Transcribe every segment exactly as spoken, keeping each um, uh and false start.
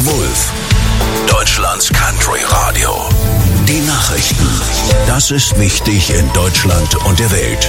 The Wolf, Deutschlands Country Radio. Die Nachrichten. Das ist wichtig in Deutschland und der Welt.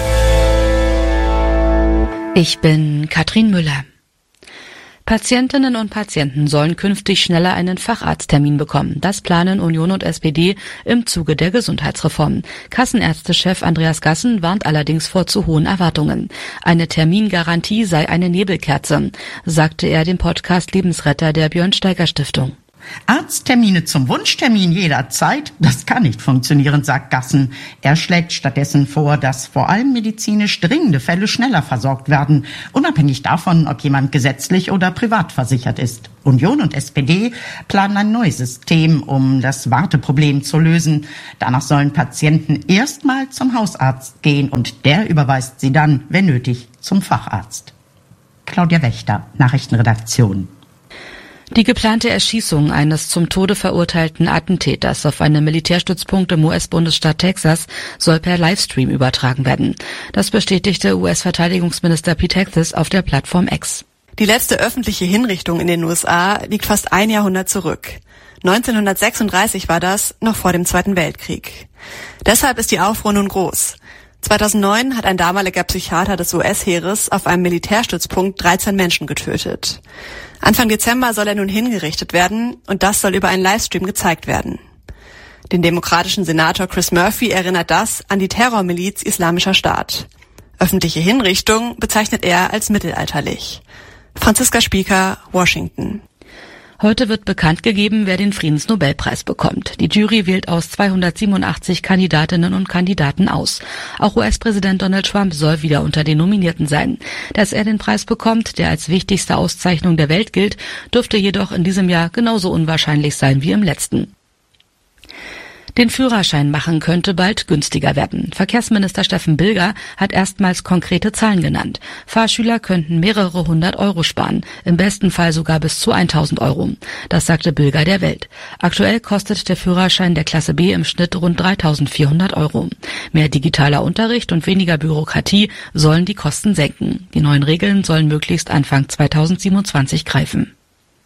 Ich bin Katrin Müller. Patientinnen und Patienten sollen künftig schneller einen Facharzttermin bekommen. Das planen Union und S P D im Zuge der Gesundheitsreform. Kassenärztechef Andreas Gassen warnt allerdings vor zu hohen Erwartungen. Eine Termingarantie sei eine Nebelkerze, sagte er dem Podcast Lebensretter der Björn Steiger Stiftung. Arzttermine zum Wunschtermin jederzeit, das kann nicht funktionieren, sagt Gassen. Er schlägt stattdessen vor, dass vor allem medizinisch dringende Fälle schneller versorgt werden, unabhängig davon, ob jemand gesetzlich oder privat versichert ist. Union und S P D planen ein neues System, um das Warteproblem zu lösen. Danach sollen Patienten erstmal zum Hausarzt gehen und der überweist sie dann, wenn nötig, zum Facharzt. Claudia Wächter, Nachrichtenredaktion. Die geplante Erschießung eines zum Tode verurteilten Attentäters auf einem Militärstützpunkt im U S-Bundesstaat Texas soll per Livestream übertragen werden. Das bestätigte U S-Verteidigungsminister Pete Hegseth auf der Plattform X. Die letzte öffentliche Hinrichtung in den U S A liegt fast ein Jahrhundert zurück. neunzehnhundertsechsunddreißig war das, noch vor dem Zweiten Weltkrieg. Deshalb ist die Aufruhr nun groß. zweitausendneun hat ein damaliger Psychiater des U S-Heeres auf einem Militärstützpunkt dreizehn Menschen getötet. Anfang Dezember soll er nun hingerichtet werden und das soll über einen Livestream gezeigt werden. Den demokratischen Senator Chris Murphy erinnert das an die Terrormiliz Islamischer Staat. Öffentliche Hinrichtung bezeichnet er als mittelalterlich. Franziska Spieker, Washington. Heute wird bekannt gegeben, wer den Friedensnobelpreis bekommt. Die Jury wählt aus zweihundertsiebenundachtzig Kandidatinnen und Kandidaten aus. Auch U S-Präsident Donald Trump soll wieder unter den Nominierten sein. Dass er den Preis bekommt, der als wichtigste Auszeichnung der Welt gilt, dürfte jedoch in diesem Jahr genauso unwahrscheinlich sein wie im letzten. Den Führerschein machen könnte bald günstiger werden. Verkehrsminister Steffen Bilger hat erstmals konkrete Zahlen genannt. Fahrschüler könnten mehrere hundert Euro sparen, im besten Fall sogar bis zu tausend Euro. Das sagte Bilger der Welt. Aktuell kostet der Führerschein der Klasse B im Schnitt rund dreitausendvierhundert Euro. Mehr digitaler Unterricht und weniger Bürokratie sollen die Kosten senken. Die neuen Regeln sollen möglichst Anfang zweitausendsiebenundzwanzig greifen.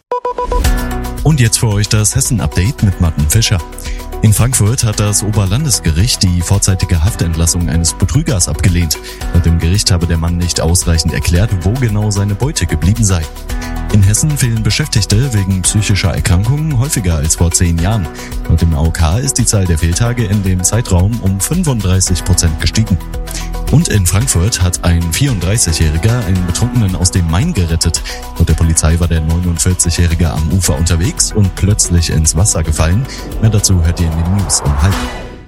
Und jetzt für euch das Hessen-Update mit Martin Fischer. In Frankfurt hat das Oberlandesgericht die vorzeitige Haftentlassung eines Betrügers abgelehnt. Laut dem Gericht habe der Mann nicht ausreichend erklärt, wo genau seine Beute geblieben sei. In Hessen fehlen Beschäftigte wegen psychischer Erkrankungen häufiger als vor zehn Jahren. Laut dem A O K ist die Zahl der Fehltage in dem Zeitraum um fünfunddreißig Prozent gestiegen. Und in Frankfurt hat ein vierunddreißigjähriger einen Betrunkenen aus dem Main gerettet. Laut der Polizei war der neunundvierzigjährige am Ufer unterwegs und plötzlich ins Wasser gefallen. Mehr dazu hört ihr in den News um halb.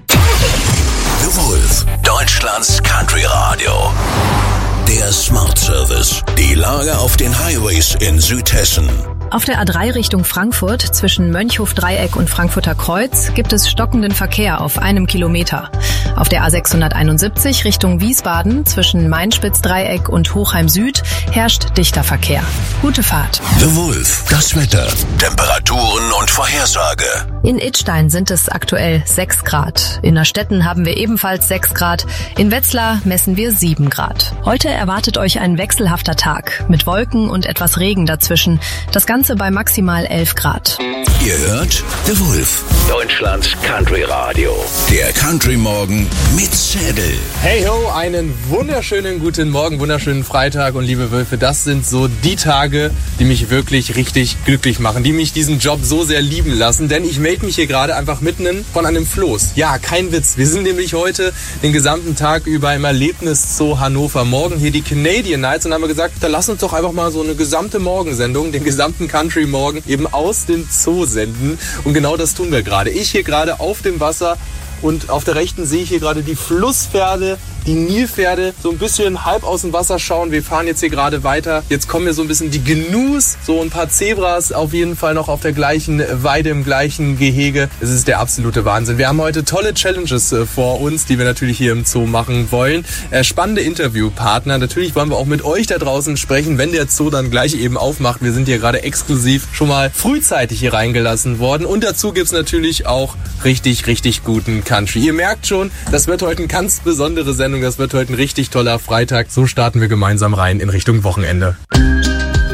The Wolf, Deutschlands Country Radio. Der Smart Service. Die Lage auf den Highways in Südhessen. Auf der A drei Richtung Frankfurt zwischen Mönchhof-Dreieck und Frankfurter Kreuz gibt es stockenden Verkehr auf einem Kilometer. Auf der A sechshunderteinundsiebzig Richtung Wiesbaden zwischen Mainspitz-Dreieck und Hochheim Süd herrscht dichter Verkehr. Gute Fahrt. The Wolf, das Wetter, Temperaturen und Vorhersage. In Idstein sind es aktuell sechs Grad. In Erstetten haben wir ebenfalls sechs Grad. In Wetzlar messen wir sieben Grad. Heute erwartet euch ein wechselhafter Tag mit Wolken und etwas Regen dazwischen. Das Ganze bei maximal elf Grad. Ihr hört The Wolf, Deutschlands Country Radio. Der Country Morgen mit Zedel. Hey ho, einen wunderschönen guten Morgen, wunderschönen Freitag und liebe Wölfe, das sind so die Tage, die mich wirklich richtig glücklich machen, die mich diesen Job so sehr lieben lassen, denn ich melde mich hier gerade einfach mitten von einem Floß. Ja, kein Witz, wir sind nämlich heute den gesamten Tag über im Erlebniszoo Hannover. Morgen hier die Canadian Nights und haben wir gesagt, da lass uns doch einfach mal so eine gesamte Morgensendung, den gesamten Country Morgen eben aus dem Zoo senden und genau das tun wir gerade. Ich hier gerade auf dem Wasser und auf der rechten sehe ich hier gerade die Flusspferde, die Nilpferde, so ein bisschen halb aus dem Wasser schauen. Wir fahren jetzt hier gerade weiter. Jetzt kommen hier so ein bisschen die Gnus, so ein paar Zebras auf jeden Fall noch auf der gleichen Weide, im gleichen Gehege. Es ist der absolute Wahnsinn. Wir haben heute tolle Challenges vor uns, die wir natürlich hier im Zoo machen wollen. Äh, spannende Interviewpartner. Natürlich wollen wir auch mit euch da draußen sprechen, wenn der Zoo dann gleich eben aufmacht. Wir sind hier gerade exklusiv schon mal frühzeitig hier reingelassen worden. Und dazu gibt's natürlich auch richtig, richtig guten Country. Ihr merkt schon, das wird heute eine ganz besondere Sendung. Das wird heute ein richtig toller Freitag. So starten wir gemeinsam rein in Richtung Wochenende.